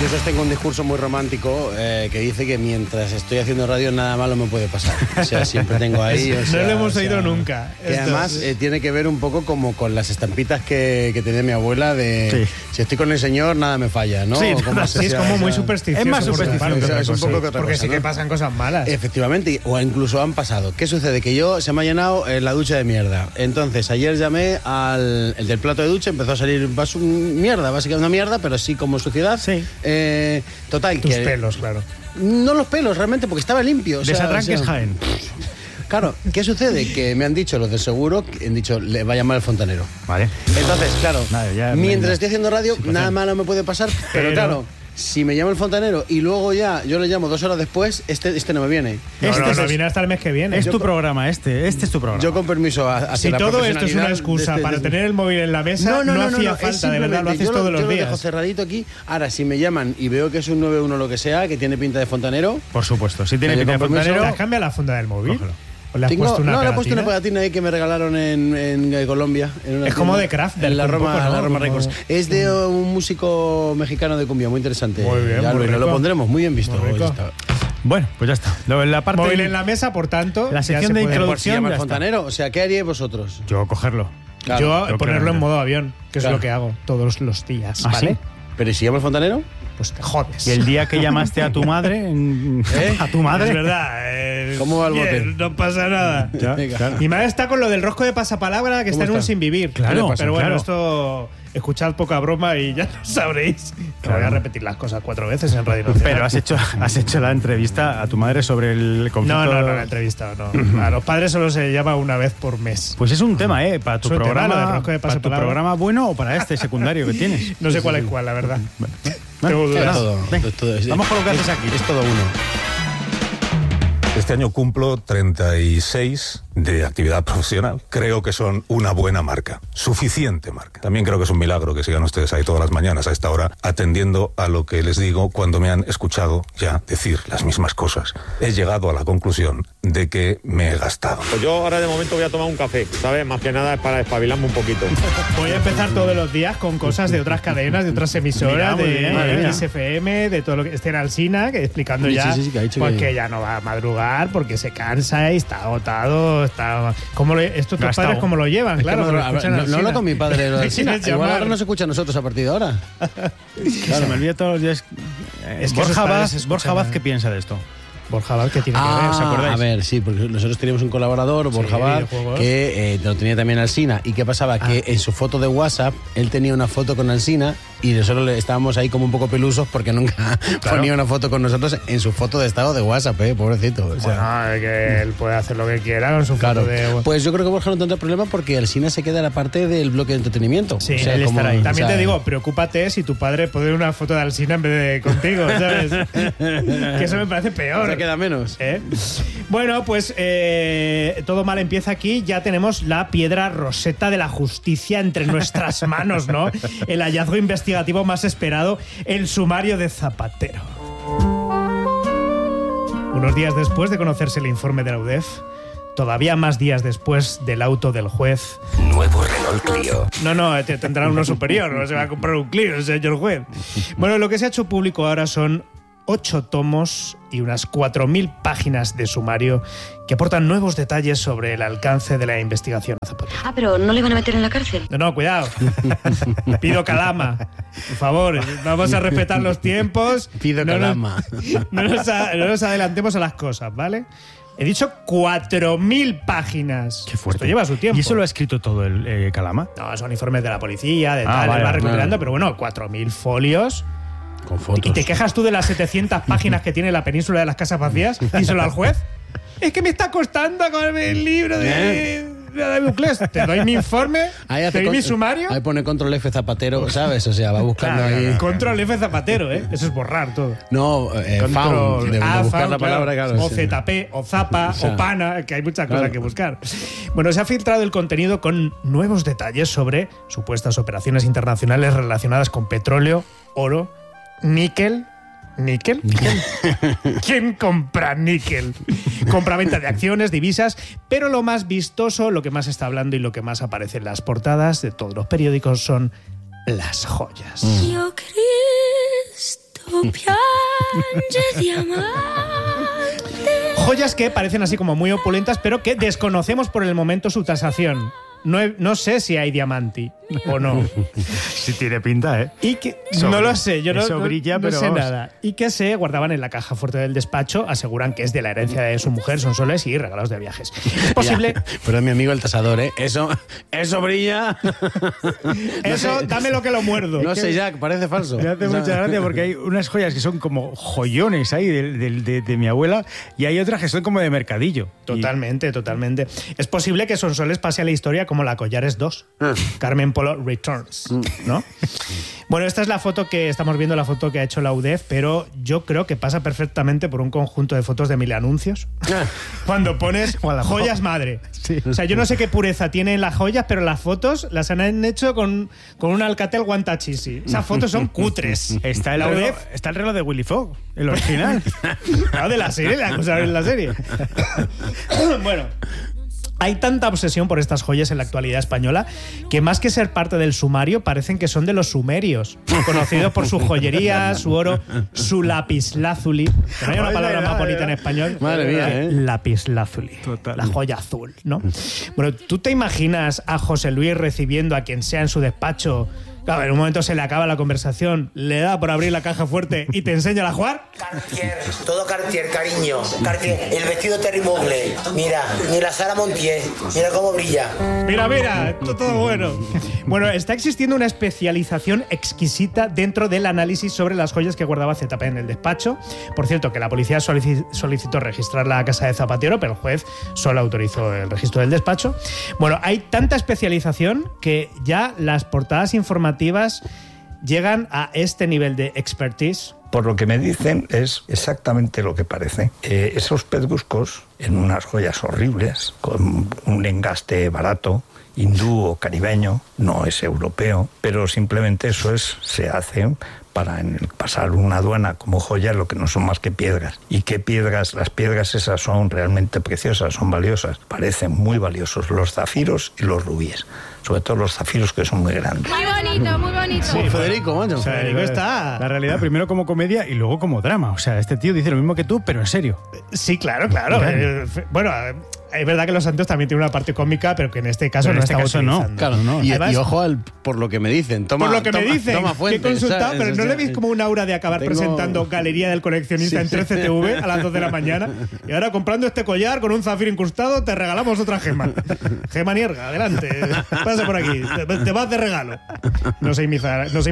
Yo sostengo un discurso muy romántico que dice que mientras estoy haciendo radio nada malo me puede pasar. O sea, siempre tengo ahí... no lo hemos oído nunca. Que además tiene que ver un poco como con las estampitas que tenía mi abuela de si estoy con el señor nada me falla, ¿no? Sí, es como muy supersticioso. Es más supersticioso. Es un poco que otra porque cosa, sí que ¿no? pasan cosas malas. Efectivamente, o incluso han pasado. ¿Qué sucede? Que se me ha llenado la ducha de mierda. Entonces, ayer llamé al el del plato de ducha, empezó a salir mierda, básicamente una mierda, pero sí como suciedad. Sí. Total, tus pelos, claro. No los pelos, realmente, porque estaba limpio. Desatranques Jaén. Claro, ¿qué sucede? Que me han dicho los de seguro, han dicho, le va a llamar el fontanero. Vale. Entonces, claro, mientras estoy haciendo radio, situación. nada malo me puede pasar, pero claro, si me llama el fontanero y luego ya yo le llamo 2 horas después, este no me viene. No viene hasta el mes que viene. Es tu programa, este es tu programa. Yo con permiso hacia si la todo esto es una excusa para tener el móvil en la mesa, no hacía falta, de verdad, lo haces todos los días. Yo lo dejo cerradito aquí. Ahora, si me llaman y veo que es un 91 lo que sea, que tiene pinta de fontanero... Por supuesto, si tiene pinta de fontanero... ¿Te has cambiado la funda del móvil? Cógelo. ¿O le has puesto una le he pegatina? puesto una pegatina ahí que me regalaron en Colombia. Es como de Kraft, en la Roma, ¿no? la Roma Records. Es de un músico mexicano de cumbia, muy interesante. Muy bien, muy rico. Lo pondremos, muy bien visto. Muy rico. Bueno, pues ya está. La parte móvil en la mesa, por tanto, la sección de Por si introducción llama el ya está. fontanero, o sea, ¿qué haríais vosotros? Yo cogerlo. Claro, yo ponerlo en modo avión, que Claro. es lo que hago todos los días, ¿Ah, ¿vale? sí? ¿Pero y si llama el fontanero? Pues te jodes. Y el día que llamaste a tu madre, a tu madre, Es verdad. ¿Cómo va el bote? No pasa nada. Ya, Venga. claro. Mi madre está con lo del rosco de pasapalabra, que está en ¿Cómo un está? sin vivir. Claro, pero bueno, claro. esto... Escuchad poca broma y ya lo sabréis. Que voy a repetir las cosas 4 veces en Radio Nacional. Pero has hecho la entrevista a tu madre sobre el conflicto. No, la entrevista no. A los padres solo se llama una vez por mes. Pues es un tema, para tu Es un tema, lo del programa, rosco de para tu pasapalabra. programa bueno o para este secundario que tienes. No sé cuál es cuál, la verdad. Bueno, Tengo dudas. nada, Todo, venga, todo, vamos con lo que haces aquí. Es todo uno. Este año cumplo 36 de actividad profesional. Creo que son una buena marca, suficiente marca. También creo que es un milagro que sigan ustedes ahí todas las mañanas a esta hora atendiendo a lo que les digo cuando me han escuchado ya decir las mismas cosas. He llegado a la conclusión de que me he gastado. Pues yo ahora de momento voy a tomar un café, ¿sabes? Más que nada es para espabilarme un poquito. Voy a empezar todos los días con cosas de otras cadenas, de otras emisoras, Mira, muy bien, de mira. XFM, de todo lo que esté en Alsina, que explicando ya Sí, que ha dicho pues que- que ya no va a madrugar porque se cansa y está agotado, está estos tus Gastado. padres cómo lo llevan, Es que claro. no, lo a ver, escuchan no Alsina. hablo con mi padre lo del Me cine. quieres Igual llamar. ahora no se escucha a nosotros a partir de ahora. Se me olvida todos los días. Es que esos padres se Borja escuchan Vaz, a- ¿qué piensa de esto? Borja Val, que tiene que ver, ¿os acordáis? A ver, sí, porque nosotros teníamos un colaborador, Borja Val, videojuegos. que lo tenía también Alsina. ¿Y qué pasaba? Que en su foto de WhatsApp, él tenía una foto con Alsina y nosotros estábamos ahí como un poco pelusos porque nunca ponía una foto con nosotros en su foto de estado de WhatsApp, pobrecito. O sea, Bueno, es que él puede hacer lo que quiera con su claro. foto de... Pues yo creo que Borja no tendrá problema porque Alsina se queda en la parte del bloque de entretenimiento. Sí, O sea, él como- estará ahí. También o sea, te digo, preocúpate si tu padre pone una foto de Alsina en vez de contigo, ¿sabes? Que eso me parece peor. se queda menos. ¿Eh? Bueno, pues todo mal empieza aquí. Ya tenemos la piedra roseta de la justicia entre nuestras manos, ¿no? El hallazgo investigativo más esperado, el sumario de Zapatero. Unos días después de conocerse el informe de la UDEF, todavía más días después del auto del juez. Nuevo Renault Clio. No, tendrá uno superior, no se va a comprar un Clio, señor juez. Bueno, lo que se ha hecho público ahora son 8 tomos y unas 4.000 páginas de sumario que aportan nuevos detalles sobre el alcance de la investigación a Zapatero. Ah, pero ¿no le van a meter en la cárcel? No, cuidado. Pido calama. Por favor, vamos a respetar los tiempos. Pido calama. No nos adelantemos a las cosas, ¿vale? He dicho 4.000 páginas. Qué fuerte. Esto lleva su tiempo. ¿Y eso lo ha escrito todo el Calama? No, son informes de la policía, de Ah, tal, vale, él va vale. recopilando, pero bueno, 4.000 folios. Con fotos. ¿Y te quejas tú de las 700 páginas que tiene la península de las casas vacías? Díselo al juez. Es que me está costando con el libro de Buclés. Te doy mi informe, Ahí te doy mi sumario. Ahí pone control F Zapatero, ¿sabes? O sea, va buscando ahí. Control F Zapatero, ¿eh? Eso es borrar todo. No, found, de buscar found, la palabra, claro. O sí. ZP, o Zapa, O sea, o Pana, que hay muchas cosas claro. que buscar. Bueno, se ha filtrado el contenido con nuevos detalles sobre supuestas operaciones internacionales relacionadas con petróleo, oro, níquel. ¿Níquel? ¿Quién compra níquel? Compraventa de acciones, divisas, pero lo más vistoso, lo que más está hablando y lo que más aparece en las portadas de todos los periódicos son las joyas. Yo Cristo piange diamante. Joyas que parecen así como muy opulentas, pero que desconocemos por el momento su tasación. No sé si hay diamanti o no. Sí tiene pinta, ¿eh? Y que, no lo sé, yo eso brilla, no pero sé vamos. nada. Y que se guardaban en la caja fuerte del despacho, aseguran que es de la herencia de su mujer, son soles y regalos de viajes. Es posible... Ya, pero es mi amigo el tasador, ¿eh? Eso brilla. Eso, dame lo que lo muerdo. No sé, Jack, parece falso. Me hace mucha gracia porque hay unas joyas que son como joyones ahí de mi abuela y hay otras que son como de mercadillo. Totalmente, totalmente. Es posible que Sonsoles pase a la historia como la Collares 2. Carmen Polo Returns, ¿no? Bueno, esta es la foto que estamos viendo, la foto que ha hecho la UDEF, pero yo creo que pasa perfectamente por un conjunto de fotos de 1000 anuncios. Cuando pones joyas madre. Sí. O sea, yo no sé qué pureza tienen las joyas, pero las fotos las han hecho con un Alcatel Guantachisi. Esas fotos son cutres. Está La UDEF. está el reloj de Willy Fogg, el original. Claro, de la serie, la cosa en la serie. Bueno. Hay tanta obsesión por estas joyas en la actualidad española que más que ser parte del sumario parecen que son de los sumerios, conocidos por su joyería, su oro, su lapislázuli. Que no hay una palabra más bonita en español. Madre mía, ¿eh? Lapislázuli. Total. La joya azul, ¿no? Bueno, ¿tú te imaginas a José Luis recibiendo a quien sea en su despacho? Claro, en un momento se le acaba la conversación, le da por abrir la caja fuerte y te enseña a jugar. Cartier, todo Cartier, cariño. Cartier, el vestido Terry Mugler. Mira, ni la Sara Montier. Mira cómo brilla. Mira, esto todo bueno. Bueno, está existiendo una especialización exquisita dentro del análisis sobre las joyas que guardaba ZP en el despacho. Por cierto, que la policía solicitó registrar la casa de Zapatero, pero el juez solo autorizó el registro del despacho. Bueno, hay tanta especialización que ya las portadas informativas llegan a este nivel de expertise. Por lo que me dicen es exactamente lo que parece. Esos pedruscos en unas joyas horribles, con un engaste barato, hindú o caribeño, no es europeo, pero simplemente eso se hace para pasar una aduana como joyas, lo que no son más que piedras. ¿Y qué piedras? Las piedras esas son realmente preciosas, son valiosas, parecen muy valiosos los zafiros y los rubíes. Sobre todo los zafiros, que son muy grandes. Muy bonito, muy bonito. Sí, Federico, macho. Federico está... La realidad primero como comedia y luego como drama. O sea, este tío dice lo mismo que tú, pero en serio. Sí, claro. Bueno, es verdad que Los Santos también tiene una parte cómica, pero que en este caso Pero no en este está caso no. utilizando. Claro, no. Y Además, ojo por lo que me dicen. Toma, por lo que me dicen, toma fuente, que he consultado, ¿sabes? pero no le veis como un aura de acabar presentando Galería del Coleccionista en 13TV a las 2 de la mañana. Y ahora comprando este collar con un zafiro incrustado te regalamos otra gema. Gema Nierga, adelante. Pasa por aquí. Te vas de regalo. No se invitará. No.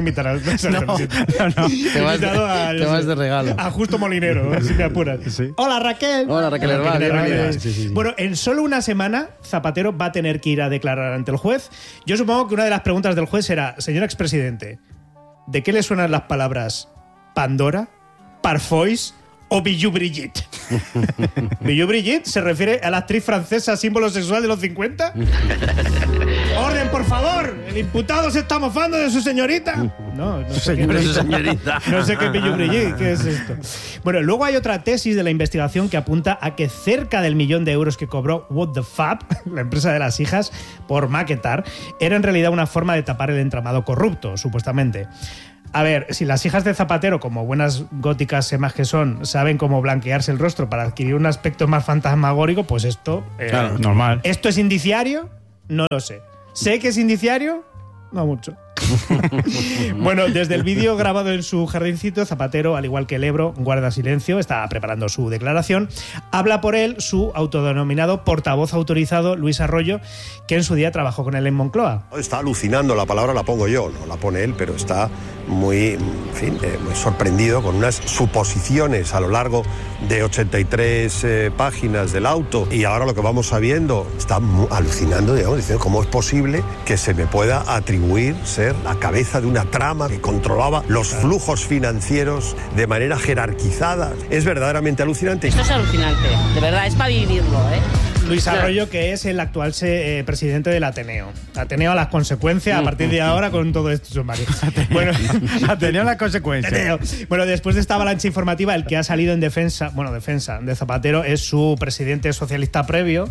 Te vas de regalo. A Justo Molinero, si me apuras. Sí. Hola, Raquel. Hola, Raquel Hervás, bienvenida. Sí. Bueno, en solo una semana Zapatero va a tener que ir a declarar ante el juez. Yo supongo que una de las preguntas del juez será: señor expresidente, ¿de qué le suenan las palabras Pandora, Parfois o Bijou Brigitte? ¿Bijou Brigitte se refiere a la actriz francesa símbolo sexual de los 50? ¡Orden, por favor! ¡El imputado se está mofando de su señorita! No sé qué es señorita. No sé qué es Bijou Brigitte, ¿qué es esto? Bueno, luego hay otra tesis de la investigación que apunta a que cerca del €1.000.000 que cobró What the Fab, la empresa de las hijas, por maquetar, era en realidad una forma de tapar el entramado corrupto, supuestamente. A ver, si las hijas de Zapatero, como buenas góticas semas que son, saben cómo blanquearse el rostro para adquirir un aspecto más fantasmagórico, pues esto... Claro, normal. ¿Esto es indiciario? No lo sé. ¿Sé que es indiciario? No mucho. Bueno, desde el vídeo grabado en su jardincito, Zapatero, al igual que el Ebro, guarda silencio, está preparando su declaración. Habla por él su autodenominado portavoz autorizado, Luis Arroyo, que en su día trabajó con él en Moncloa. Está alucinando, la palabra la pongo yo, no la pone él, pero está muy, muy sorprendido con unas suposiciones a lo largo de 83 páginas del auto, y ahora lo que vamos sabiendo, está alucinando, digamos, diciendo cómo es posible que se me pueda atribuir ser la cabeza de una trama que controlaba los flujos financieros de manera jerarquizada. Es verdaderamente alucinante. Esto es alucinante, de verdad, es para vivirlo, ¿eh? Luis Arroyo, que es el actual presidente del Ateneo. Ateneo a las consecuencias a partir de ahora con todo esto sumario. Bueno, Ateneo a las consecuencias. Ateneo. Bueno, después de esta avalancha informativa, el que ha salido en defensa de Zapatero es su presidente socialista previo.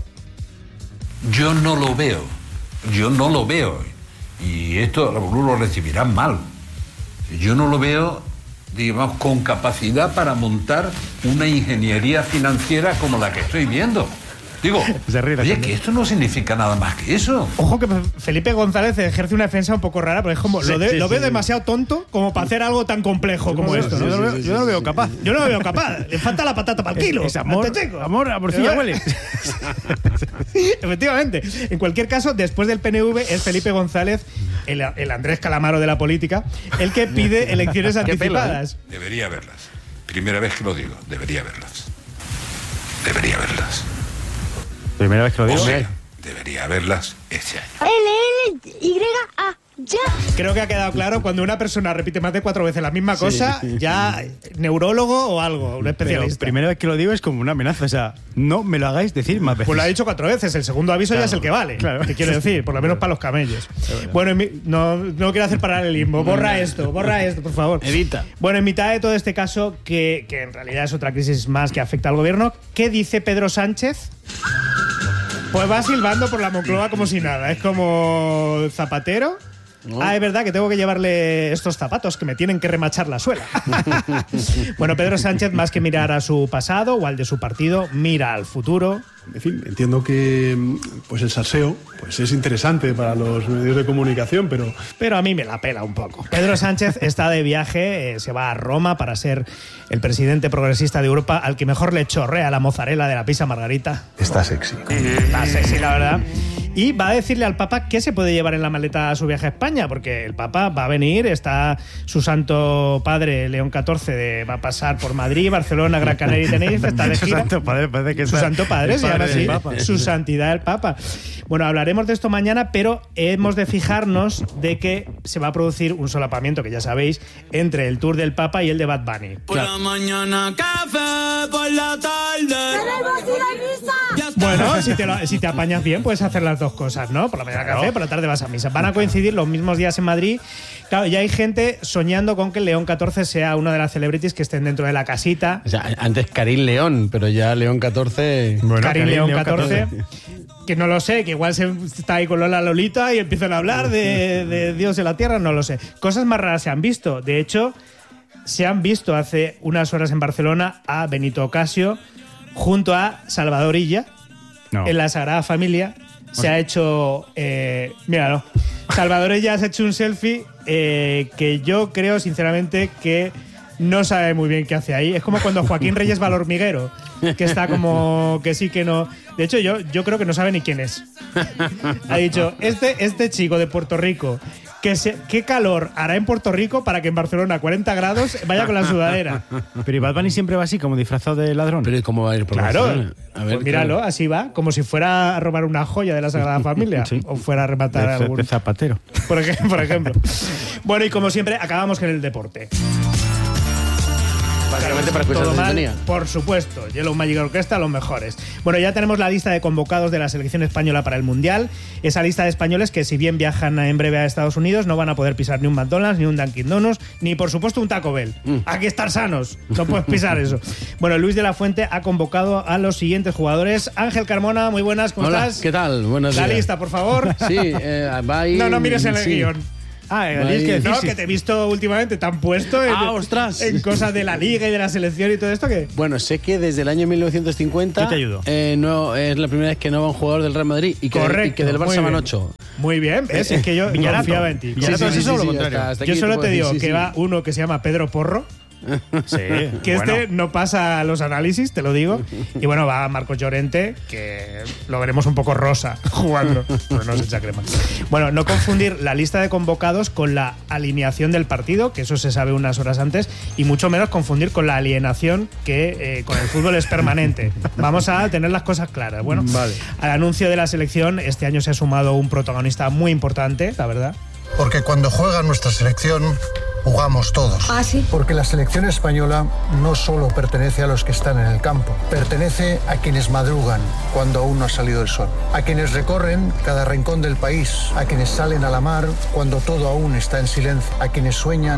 Yo no lo veo. Y esto algunos lo recibirán mal. Yo no lo veo digamos, con capacidad para montar una ingeniería financiera como la que estoy viendo. Digo, oye, que esto no significa nada más que eso. Ojo que Felipe González ejerce una defensa un poco rara, porque es como, lo veo demasiado tonto como para hacer algo tan complejo como esto, ¿no? Yo no lo veo capaz. Yo no lo veo capaz. Le falta la patata para el kilo. Es amor, a morcilla huele. Efectivamente. En cualquier caso, después del PNV es Felipe González, el Andrés Calamaro de la política, el que pide elecciones anticipadas. Debería verlas. Primera vez que lo digo, debería verlas. Debería verlas. Primera vez que lo digo. O sea, debería verlas este año. LLYA. Ya. Creo que ha quedado claro, cuando una persona repite más de 4 veces la misma cosa, ya neurólogo o algo, un especialista. Pero primera vez que lo digo es como una amenaza, o sea, no me lo hagáis decir más veces. Pues lo ha dicho 4 veces, el segundo aviso ya es el que vale. Claro. Te quiero decir, por lo menos para los camellos. Bueno, no quiero hacer paralelismo, borra esto, por favor. Evita. Bueno, en mitad de todo este caso, que en realidad es otra crisis más que afecta al gobierno, ¿qué dice Pedro Sánchez? Pues va silbando por la Moncloa como si nada, es como Zapatero. Es verdad que tengo que llevarle estos zapatos que me tienen que remachar la suela. Bueno, Pedro Sánchez, más que mirar a su pasado o al de su partido, mira al futuro. En fin, entiendo que pues el salseo pues es interesante para los medios de comunicación, pero a mí me la pela un poco. Pedro Sánchez está de viaje, se va a Roma para ser el presidente progresista de Europa al que mejor le chorrea la mozzarella de la pizza margarita. Está sexy. Está sexy, la verdad. Y va a decirle al Papa qué se puede llevar en la maleta a su viaje a España, porque el Papa va a venir, está su santo padre León XIV, va a pasar por Madrid, Barcelona, Gran Canaria y Tenerife, está de gira. Su santo padre se llama así, su santidad el Papa. Bueno, hablaremos de esto mañana, pero hemos de fijarnos de que se va a producir un solapamiento, que ya sabéis, entre el tour del Papa y el de Bad Bunny. Por la mañana café, por la tarde. Bueno, si te apañas bien, puedes hacer las dos cosas, ¿no? Por la mañana café, por la tarde vas a misa. Van a coincidir los mismos días en Madrid. Claro, ya hay gente soñando con que León XIV sea una de las celebrities que estén dentro de la casita. O sea, antes Karim León, pero ya León XIV... Bueno, Karim León XIV. Que no lo sé, que igual se está ahí con Lola Lolita y empiezan a hablar de Dios en la tierra, no lo sé. Cosas más raras se han visto. De hecho, se han visto hace unas horas en Barcelona a Benito Ocasio junto a Salvador Illa en la Sagrada Familia. Se ha hecho... míralo. Salvador Illa se ha hecho un selfie que yo creo, sinceramente, que no sabe muy bien qué hace ahí. Es como cuando Joaquín Reyes va al hormiguero, que está como que sí, que no. De hecho, yo creo que no sabe ni quién es. Ha dicho, este chico de Puerto Rico, ¿qué calor hará en Puerto Rico para que en Barcelona, 40 grados, vaya con la sudadera? Pero Bad Bunny siempre va así, como disfrazado de ladrón. Pero ¿cómo va a ir por Barcelona? A ver, pues míralo, así va, como si fuera a robar una joya de la Sagrada Familia. Sí. O fuera a rematar algún... De zapatero. Por ejemplo. Bueno, y como siempre, acabamos con el deporte. Básicamente para escuchar la sintonía. Por supuesto, Yellow Magic Orchestra, los mejores. Bueno, ya tenemos la lista de convocados de la selección española para el Mundial. Esa lista de españoles que, si bien viajan en breve a Estados Unidos, no van a poder pisar ni un McDonald's, ni un Dunkin' Donuts, ni por supuesto un Taco Bell. Hay que estar sanos, no puedes pisar eso. Bueno, Luis de la Fuente ha convocado a los siguientes jugadores. Ángel Carmona, muy buenas, ¿cómo estás? ¿Qué tal? Buenos días. La lista, por favor. Sí, va ahí. No mires en el guión. No, que te he visto últimamente tan puesto en cosas de la liga y de la selección y todo esto que... Bueno, sé que desde el año 1950 te ayudo. No es la primera vez que no va un jugador del Real Madrid y que del Barça van 8. Muy bien, ¿ves? Es que yo confiaba en ti. Yo solo te digo que va uno que se llama Pedro Porro. Sí, que no pasa los análisis, te lo digo. Y bueno, va Marcos Llorente, que lo veremos un poco rosa jugando, pero no se echa crema. Bueno, no confundir la lista de convocados con la alineación del partido, que eso se sabe unas horas antes, y mucho menos confundir con la alienación, que con el fútbol es permanente. Vamos a tener las cosas claras. Bueno, vale. Al anuncio de la selección, este año se ha sumado un protagonista muy importante, la verdad. Porque cuando juega nuestra selección, jugamos todos. ¿Ah, sí? Porque la selección española no solo pertenece a los que están en el campo, pertenece a quienes madrugan cuando aún no ha salido el sol, a quienes recorren cada rincón del país, a quienes salen a la mar cuando todo aún está en silencio, a quienes sueñan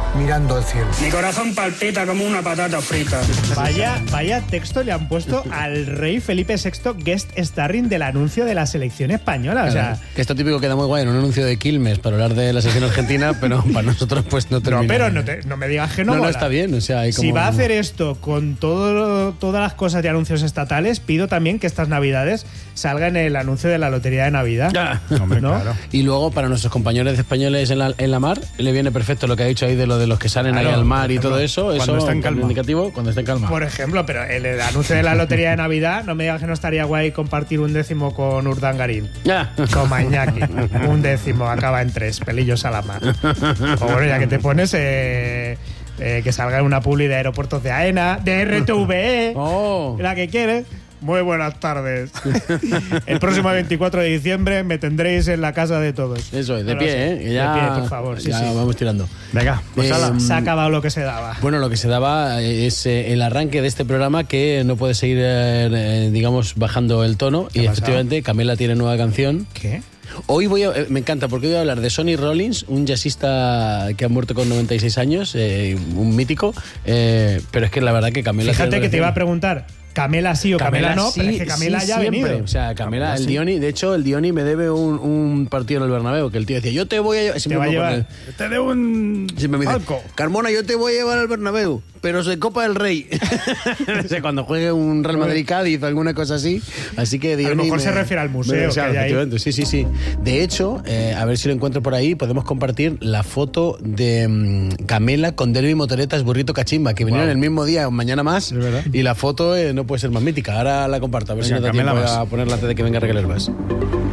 mirando al cielo. Mi corazón palpita como una patata frita. Vaya texto le han puesto al rey Felipe VI guest starring del anuncio de la selección española. O sea, que esto típico queda muy guay en un anuncio de Quilmes para hablar de la selección argentina, pero para nosotros pues no termina. No, pero no me digas que no. No, está bien. O sea, hay como... Si va a hacer esto con todas las cosas de anuncios estatales, pido también que estas navidades salga en el anuncio de la lotería de Navidad. Hombre, ¿no? claro. Y luego para nuestros compañeros españoles en la mar le viene perfecto lo que ha dicho ahí de lo de los que salen ahí al mar y todo eso. Cuando está en calma. Indicativo, cuando está en calma. Por ejemplo, pero el anuncio de la lotería de Navidad, no me digas que no estaría guay compartir un décimo con Urdangarín. Con Mañaki. Un décimo, acaba en 3, pelillos a la mar. O bueno, ya que te pones... que salga en una publi de Aeropuertos de AENA, de RTVE, la que quieres. Muy buenas tardes. El próximo 24 de diciembre me tendréis en la casa de todos. Eso es, de pie, Ya, de pie, por favor. Sí, ya sí. Vamos tirando. Venga, pues se ha acabado lo que se daba. Bueno, lo que se daba es el arranque de este programa que no puede seguir, digamos, bajando el tono. Y efectivamente, Camela tiene nueva canción. ¿Qué? Hoy me encanta porque voy a hablar de Sonny Rollins, un jazzista que ha muerto con 96 años, un mítico, pero es que la verdad que Camela... Fíjate que te iba a preguntar, Camela sí o Camela no, sí, pero es que Camela ya ha venido. O sea, Camela el Dioni, de hecho, el Dioni me debe un partido en el Bernabéu, que el tío decía, yo te voy a llevar... Te va a llevar. Te debo un palco. Carmona, yo te voy a llevar al Bernabéu, pero soy Copa del Rey. O sea, cuando juegue un Real Madrid-Cádiz o alguna cosa así. Así que Dioni... A lo mejor se refiere al museo que hay ahí. Sí. De hecho, a ver si lo encuentro por ahí, podemos compartir la foto de Camela con Derby Motoretas Burrito Cachimba, que vinieron el mismo día, mañana más, y la foto no puede ser más mítica. Ahora la comparto, a ver si no da tiempo a ponerla antes de que venga Raquel Herbas.